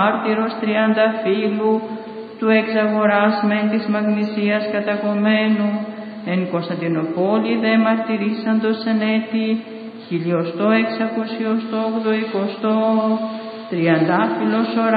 μάρτυρος τριανταφύλου, του εξαγοράς μεν της Μαγνησίας κατακομμένου, εν Κωνσταντινούπολη δε μαρτυρήσαντος εν έτη, 1628, τριαντάφυλλος